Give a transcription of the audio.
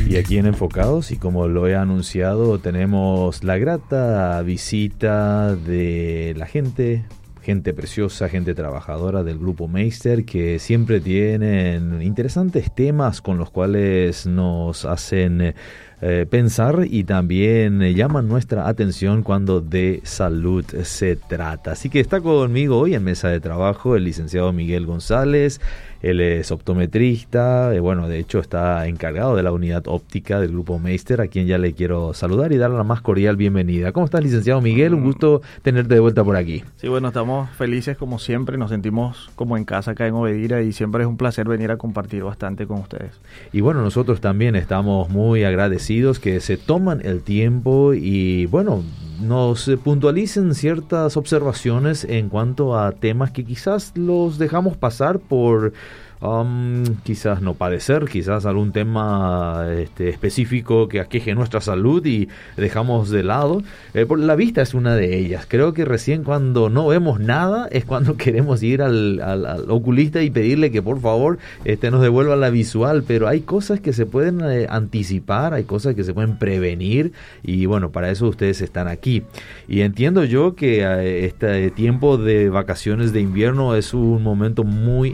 Y aquí en Enfocados, y como lo he anunciado, tenemos la grata visita de la gente preciosa, gente trabajadora del Grupo Meister, que siempre tienen interesantes temas con los cuales nos hacen pensar y también llaman nuestra atención cuando de salud se trata. Así que está conmigo hoy en mesa de trabajo el licenciado Miguel González. Él es optometrista, bueno, de hecho está encargado de la unidad óptica del Grupo Meister, a quien ya le quiero saludar y darle la más cordial bienvenida. ¿Cómo estás, licenciado Miguel? Un gusto tenerte de vuelta por aquí. Sí, bueno, estamos felices como siempre, nos sentimos como en casa acá en Obedira y siempre es un placer venir a compartir bastante con ustedes. Y bueno, nosotros también estamos muy agradecidos que se toman el tiempo y bueno, nos puntualicen ciertas observaciones en cuanto a temas que quizás los dejamos pasar por quizás no padecer, quizás algún tema específico que aqueje nuestra salud y dejamos de lado. La vista es una de ellas. Creo que recién cuando no vemos nada es cuando queremos ir al oculista y pedirle que por favor nos devuelva la visual, pero hay cosas que se pueden anticipar, hay cosas que se pueden prevenir y bueno, para eso ustedes están aquí. Y entiendo yo que este tiempo de vacaciones de invierno es un momento muy